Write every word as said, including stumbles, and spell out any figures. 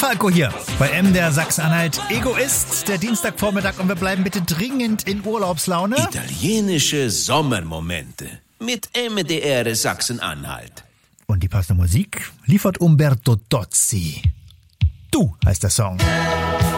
Falco hier bei M D R Sachsen-Anhalt. Egoist, der Dienstagvormittag und wir bleiben bitte dringend in Urlaubslaune. Italienische Sommermomente mit M D R Sachsen-Anhalt. Und die passende Musik liefert Umberto Tozzi. Du heißt der Song.